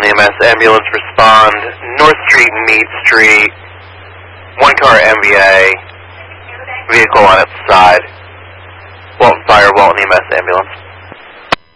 Walton EMS ambulance respond. North Street, Mead Street. One car MVA. Vehicle on its side. Walton Fire, Walton EMS ambulance.